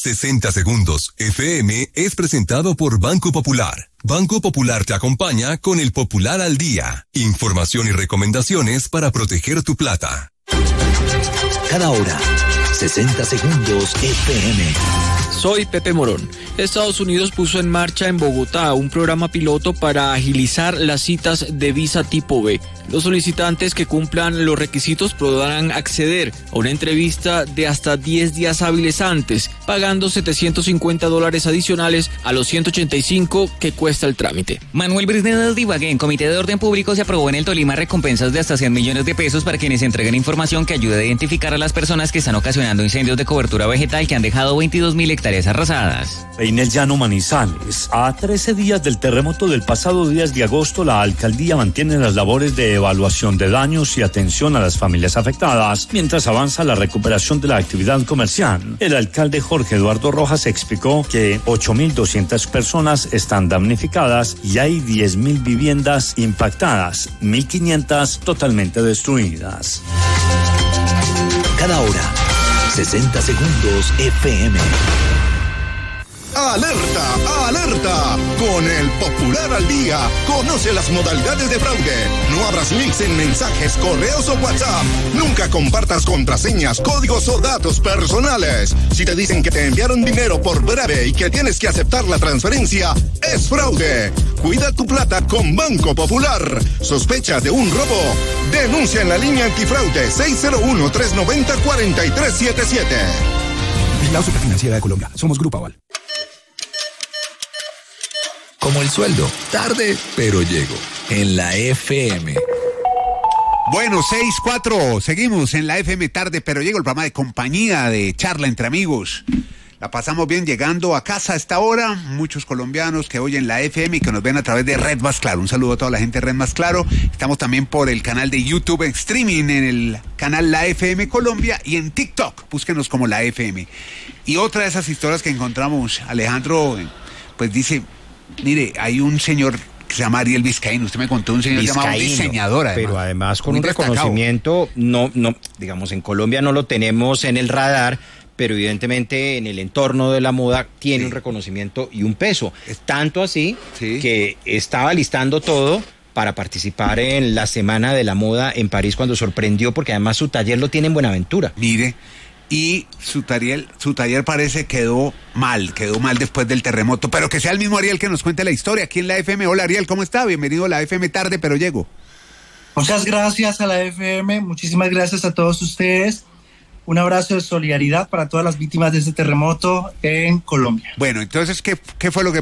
60 Segundos FM es presentado por Banco Popular. Banco Popular te acompaña con el Popular al Día. Información y recomendaciones para proteger tu plata. Cada hora, 60 Segundos FM. Soy Pepe Morón. Estados Unidos puso en marcha en Bogotá un programa piloto para agilizar las citas de visa tipo B. Los solicitantes que cumplan los requisitos podrán acceder a una entrevista de hasta 10 días hábiles antes, pagando $750 adicionales a los $185 que cuesta el trámite. Manuel Brisnedo de Ibagué, en Comité de Orden Público, se aprobó en el Tolima recompensas de hasta 100 millones de pesos para quienes entreguen información que ayude a identificar a las personas que están ocasionando incendios de cobertura vegetal que han dejado 22.000 hectáreas arrasadas. En el Llano Manizales, a 13 días del terremoto del pasado 10 de agosto, la alcaldía mantiene las labores de evaluación de daños y atención a las familias afectadas, mientras avanza la recuperación de la actividad comercial. El alcalde Jorge Eduardo Rojas explicó que 8.200 personas están damnificadas y hay 10.000 viviendas impactadas, 1.500 totalmente destruidas. Cada hora, 60 Segundos FM. ¡Alerta! ¡Alerta! Con el Popular al Día, conoce las modalidades de fraude. No abras links en mensajes, correos o WhatsApp. Nunca compartas contraseñas, códigos o datos personales. Si te dicen que te enviaron dinero por breve y que tienes que aceptar la transferencia, es fraude. Cuida tu plata con Banco Popular. ¿Sospechas de un robo? Denuncia en la línea antifraude 601-390-4377. La Superfinanciera de Colombia. Somos Grupo Aval. Como el sueldo, tarde, pero llego. En la FM. Bueno, 6:04, seguimos en la FM tarde, pero llego, el programa de compañía, de charla entre amigos. La pasamos bien llegando a casa a esta hora. Muchos colombianos que oyen la FM y que nos ven a través de Red Más Claro. Un saludo a toda la gente de Red Más Claro. Estamos también por el canal de YouTube en streaming, en el canal La FM Colombia, y en TikTok. Búsquenos como La FM. Y otra de esas historias que encontramos, Alejandro, pues dice, mire, hay un señor que se llama Ariel Vizcaíno. Usted me contó un señor llamado diseñador, además. Pero además con un destacado reconocimiento, no, digamos, en Colombia no lo tenemos en el radar, pero evidentemente en el entorno de la moda tiene un reconocimiento y un peso. Tanto así que estaba listando todo para participar en la Semana de la Moda en París, cuando sorprendió, porque además su taller lo tiene en Buenaventura. Mire, y su taller parece quedó mal después del terremoto, pero que sea el mismo Ariel que nos cuente la historia aquí en la FM. Hola Ariel, ¿cómo está? Bienvenido a la FM tarde, pero llego. Muchas gracias a la FM, muchísimas gracias a todos ustedes. Un abrazo de solidaridad para todas las víctimas de este terremoto en Colombia. Bueno, entonces, ¿qué fue lo que